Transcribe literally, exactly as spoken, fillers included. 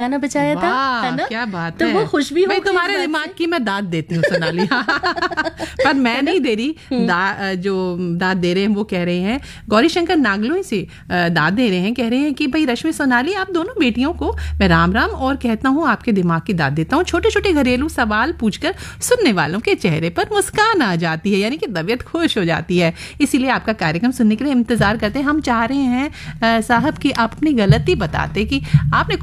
गाना बजाया था, है ना? क्या बात तो है। वो खुश भी हो भाई तुम्हारे दिमाग की मैं दाद देती हूँ सोनाली। पर मैं नहीं दे रही, दा, जो दाद दे रहे हैं वो कह रहे हैं गौरी शंकर नागलोई से दाद दे रहे हैं, कह रहे हैं कि भाई रश्मि सोनाली आप दोनों बेटियों को मैं राम राम और कहता हूँ आपके दिमाग की दाद देता हूँ। छोटे छोटे घरेलू सवाल पूछकर सुनने वालों के चेहरे पर मुस्कान आ जाती है, यानी कि तबीयत खुश हो जाती है। इसीलिए आपका कार्यक्रम सुनने के लिए इंतजार करते हैं। हम चाह रहे हैं साहब कि आप अपनी गलती बताते कि आपने